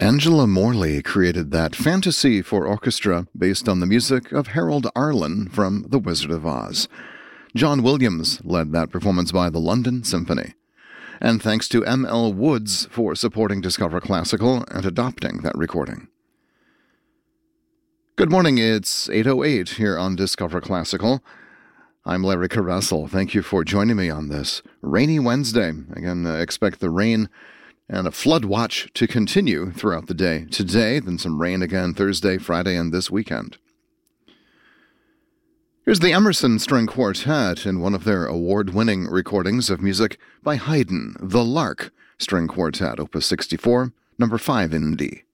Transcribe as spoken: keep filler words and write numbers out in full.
Angela Morley created that fantasy for orchestra based on the music of Harold Arlen from The Wizard of Oz. John Williams led that performance by the London Symphony. And thanks to M L Woods for supporting Discover Classical and adopting that recording. Good morning, it's eight oh eight here on Discover Classical. I'm Larry Caressel. Thank you for joining me on this rainy Wednesday. Again, uh, expect the rain and a flood watch to continue throughout the day today, then some rain again Thursday, Friday, and this weekend. Here's the Emerson String Quartet in one of their award-winning recordings of music by Haydn, the Lark String Quartet, Opus sixty-four, number five in D.